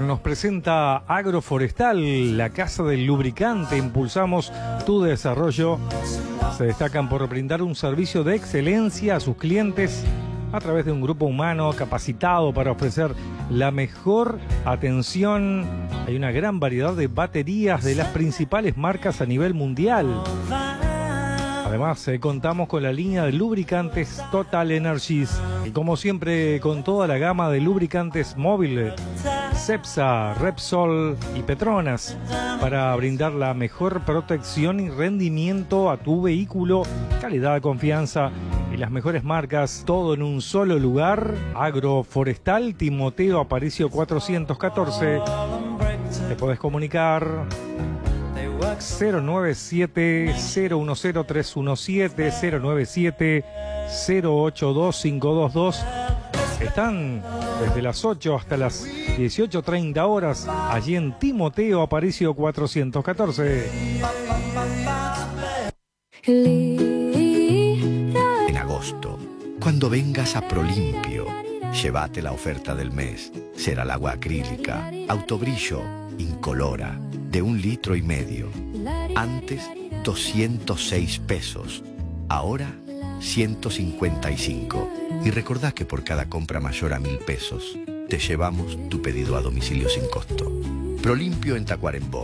Nos presenta Agroforestal, la casa del lubricante. Impulsamos tu desarrollo. Se destacan por brindar un servicio de excelencia a sus clientes a través de un grupo humano capacitado para ofrecer la mejor atención. Hay una gran variedad de baterías de las principales marcas a nivel mundial. Además, contamos con la línea de lubricantes Total Energies y como siempre con toda la gama de lubricantes móviles, Cepsa, Repsol y Petronas para brindar la mejor protección y rendimiento a tu vehículo, calidad, confianza y las mejores marcas, todo en un solo lugar. Agroforestal, Timoteo Aparicio 414. Te podés comunicar 097-010-317, 097-082-522. Están desde las 8 hasta las 18:30 horas allí en Timoteo Aparicio 414. En agosto, cuando vengas a Prolimpio, llévate la oferta del mes. Será el agua acrílica, autobrillo, incolora, de 1,5 litros. Antes, 206 pesos. Ahora, 155. Y recordá que por cada compra mayor a 1.000 pesos, te llevamos tu pedido a domicilio sin costo. Prolimpio en Tacuarembó.